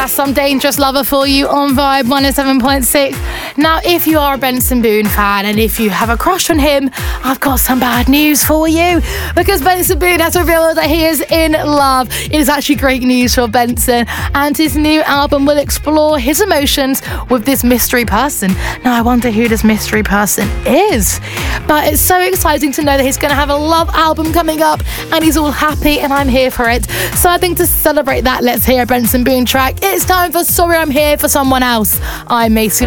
That's Some Dangerous Lover for you on Vibe 107.6. Now, if you are a Benson Boone fan and if you have a crush on him, I've got some bad news for you, because Benson Boone has revealed that he is in love. It is actually great news for Benson, and his new album will explore his emotions with this mystery person. Now, I wonder who this mystery person is, but it's so exciting to know that he's going to have a love album coming up and he's all happy, and I'm here for it. So I think to celebrate that, let's hear a Benson Boone track. It's time for Sorry I'm Here for Someone Else. I'm Macy